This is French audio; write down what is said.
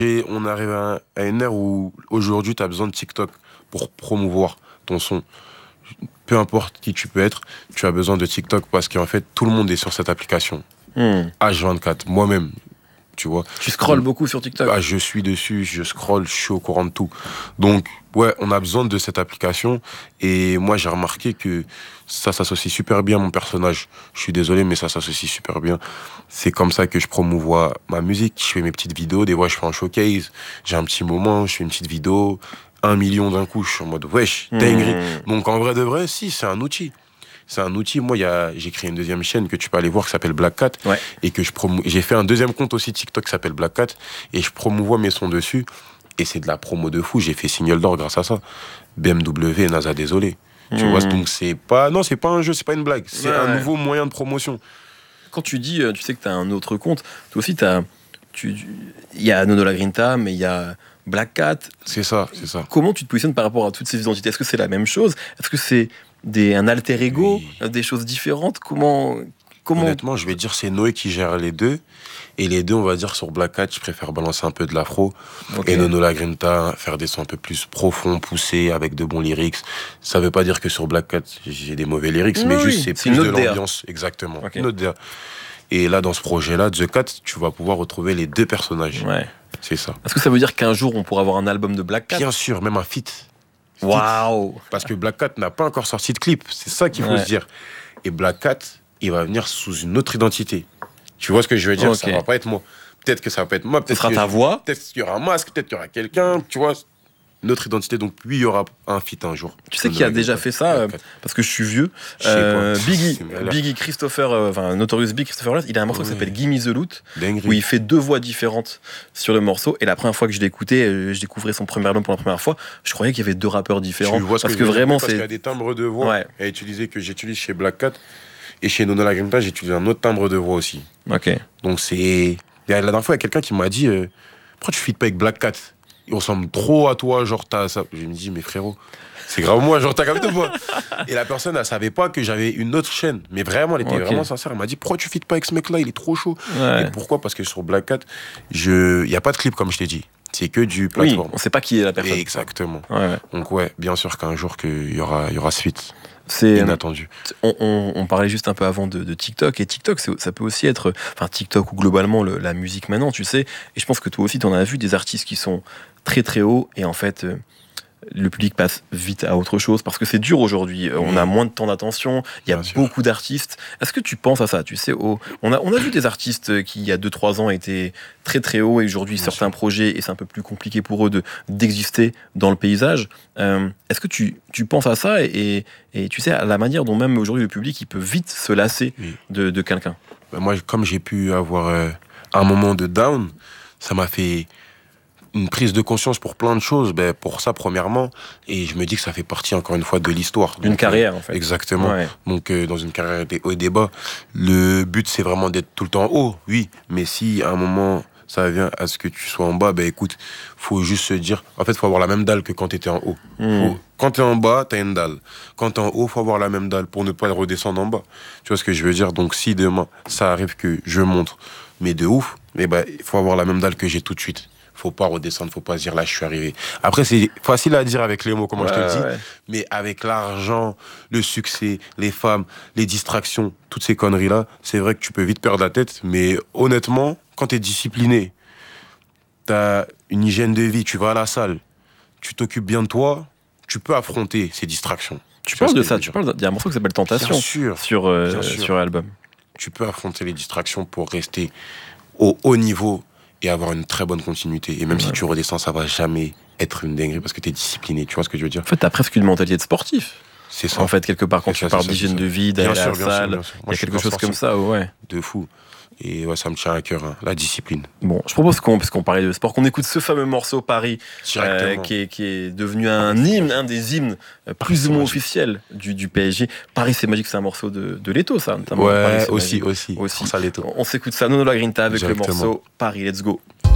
Et on arrive à une ère où aujourd'hui, tu as besoin de TikTok pour promouvoir ton son. Peu importe qui tu peux être, tu as besoin de TikTok parce qu'en fait, tout le monde est sur cette application. H24, moi-même, tu vois. Tu scrolles beaucoup sur TikTok? Je suis dessus, je scrolle, je suis au courant de tout. Donc, ouais, on a besoin de cette application. Et moi, j'ai remarqué que ça s'associe super bien à mon personnage. Je suis désolé, mais ça s'associe super bien. C'est comme ça que je promouvois ma musique. Je fais mes petites vidéos. Des fois, je fais un showcase. J'ai un petit moment, je fais une petite vidéo. 1 million d'un coup, je suis en mode, wesh, dinguerie. Donc, en vrai de vrai, si, c'est un outil. C'est un outil. Moi, j'ai créé une deuxième chaîne que tu peux aller voir qui s'appelle Black Cat. Ouais. Et que j'ai fait un deuxième compte aussi TikTok qui s'appelle Black Cat. Et je promouvois mes sons dessus. Et c'est de la promo de fou. J'ai fait signal d'or grâce à ça. BMW, NASA, désolé. Tu vois, donc c'est pas un jeu, c'est pas une blague. C'est un nouveau moyen de promotion. Quand tu dis, tu sais que tu as un autre compte, toi aussi, il y a Nono La Grinta, mais il y a Black Cat. C'est ça. Comment tu te positionnes par rapport à toutes ces identités? Est-ce que c'est la même chose? Est-ce que c'est un alter ego, des choses différentes? Comment Honnêtement, je vais dire c'est Noé qui gère les deux. Et les deux, on va dire, sur Black Cat, je préfère balancer un peu de l'afro. Okay. Et Nono La Grinta, faire des sons un peu plus profonds, poussés, avec de bons lyrics. Ça veut pas dire que sur Black Cat, j'ai des mauvais lyrics, mais juste c'est plus de l'ambiance. Exactement. Okay. Une autre DA. Et là, dans ce projet-là, The Cat, tu vas pouvoir retrouver les deux personnages. Ouais. C'est ça. Est-ce que ça veut dire qu'un jour, on pourra avoir un album de Black Cat? Bien sûr, même un feat. Waouh! Parce que Black Cat n'a pas encore sorti de clip. C'est ça qu'il faut se dire. Et Black Cat, il va venir sous une autre identité. Tu vois ce que je veux dire? Ça va pas être moi. Peut-être que ça va pas être moi. Ce sera ta voix. Peut-être qu'il y aura un masque, peut-être qu'il y aura quelqu'un. Tu vois, notre identité. Donc, oui, il y aura un feat un jour. Tu sais qui a déjà fait ça, parce que je suis vieux. Biggie Christopher, Notorious Big Christopher Ross, il a un morceau qui s'appelle Gimme the Loot, où il fait 2 voix différentes sur le morceau. Et la première fois que je l'écoutais, je découvrais son premier album pour la première fois. Je croyais qu'il y avait 2 rappeurs différents. Tu vois parce que vraiment, parce qu'il y a des timbres de voix à utiliser que j'utilise chez Black Cat. Et chez Nono La Grinta, j'ai utilisé un autre timbre de voix aussi. Ok. Donc c'est... La dernière fois, il y a quelqu'un qui m'a dit pourquoi tu feats pas avec Black Cat? Il ressemble trop à toi, genre t'as ça. Je me dis, mais frérot, c'est grave moi, genre t'as capté moi. Et la personne, elle savait pas que j'avais une autre chaîne. Mais vraiment, elle était vraiment sincère. Elle m'a dit, pourquoi tu feats pas avec ce mec-là? Il est trop chaud. Et pourquoi? Parce que sur Black Cat, il y a pas de clip, comme je t'ai dit. C'est que du plateforme. Oui, on sait pas qui est la personne. Exactement. Donc ouais, bien sûr qu'un jour qu'il y aura suite. C'est inattendu. On parlait juste un peu avant de TikTok, et TikTok, ça peut aussi être, TikTok ou globalement la musique maintenant, tu sais, et je pense que toi aussi t'en as vu des artistes qui sont très très hauts, et en fait le public passe vite à autre chose, parce que c'est dur aujourd'hui, on a moins de temps d'attention, il y a beaucoup d'artistes. Est-ce que tu penses à ça? Tu sais, on a vu des artistes qui il y a 2-3 ans étaient très très hauts, et aujourd'hui sortent un projet et c'est un peu plus compliqué pour eux d'exister dans le paysage. Est-ce que tu penses à ça, et tu sais, à la manière dont même aujourd'hui le public il peut vite se lasser de quelqu'un? Moi, comme j'ai pu avoir un moment de down, ça m'a fait une prise de conscience pour plein de choses. Pour ça, premièrement, et je me dis que ça fait partie, encore une fois, de l'histoire. D'une carrière, en fait. Exactement. Ouais. Donc, dans une carrière des hauts et des bas, le but, c'est vraiment d'être tout le temps haut, oui. Mais si, à un moment, ça vient à ce que tu sois en bas, écoute, faut juste se dire... En fait, faut avoir la même dalle que quand t'étais en haut. Quand t'es en bas, t'as une dalle. Quand t'es en haut, faut avoir la même dalle pour ne pas redescendre en bas. Tu vois ce que je veux dire? Donc, si demain, ça arrive que je montre, mais de ouf, il faut avoir la même dalle que j'ai tout de suite. Faut pas redescendre, faut pas se dire là je suis arrivé. Après c'est facile à dire avec les mots, comment je te le dis, mais avec l'argent, le succès, les femmes, les distractions, toutes ces conneries là, c'est vrai que tu peux vite perdre la tête, mais honnêtement, quand t'es discipliné, t'as une hygiène de vie, tu vas à la salle, tu t'occupes bien de toi, tu peux affronter ces distractions. Tu parles de ça, il y a un morceau qui s'appelle Tentation sur l'album. Tu peux affronter les distractions pour rester au haut niveau et avoir une très bonne continuité. Et même si tu redescends, ça va jamais être une dinguerie parce que t'es discipliné. Tu vois ce que je veux dire? En fait, t'as presque une mentalité de sportif. C'est ça. En fait, quelque part, quand tu parles d'hygiène de vie, d'aller à la salle, il y a quelque chose comme ça, de fou. Et ça me tient à cœur, la discipline. Bon, je propose puisqu'on parlait de sport, qu'on écoute ce fameux morceau Paris, qui est devenu un des hymnes plus ou moins officiels du PSG. Paris, c'est magique, c'est un morceau de Leto, ça, notamment. Ouais, aussi. Pour ça, Leto. On s'écoute ça, Nono La Grinta avec le morceau Paris, let's go.